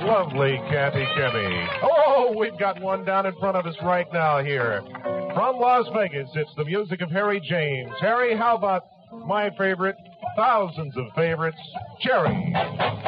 lovely Kathy Kemmy. Oh, we've got one down in front of us right now here. From Las Vegas, it's the music of Harry James. Harry, how about my favorite, thousands of favorites, Cherry?